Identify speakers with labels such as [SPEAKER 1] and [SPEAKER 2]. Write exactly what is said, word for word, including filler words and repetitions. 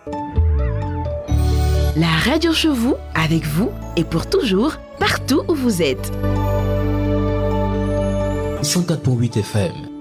[SPEAKER 1] La radio chez vous, avec vous et pour toujours, partout où vous êtes.
[SPEAKER 2] cent quatre virgule huit F M.